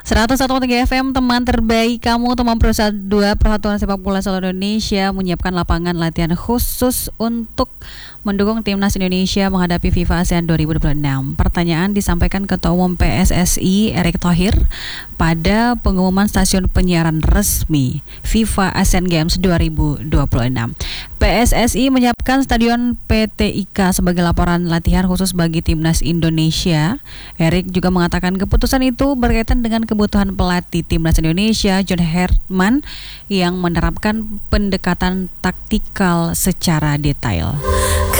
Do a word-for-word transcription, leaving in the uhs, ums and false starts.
seratus satu koma tiga F M, teman terbaik kamu, teman Pro dua Persatuan Sepak Bola Seluruh Indonesia menyiapkan lapangan latihan khusus untuk mendukung timnas Indonesia menghadapi FIFA ASEAN dua ribu dua puluh enam. Pertanyaan disampaikan Ketua Umum P S S I Erick Thohir pada pengumuman stasiun penyiaran resmi FIFA ASEAN Games dua ribu dua puluh enam. P S S I menyiapkan Stadion P T I K sebagai lapangan latihan khusus bagi timnas Indonesia. Erick juga mengatakan keputusan itu berkaitan dengan kebutuhan pelatih timnas Indonesia John Herman yang menerapkan pendekatan taktikal secara detail.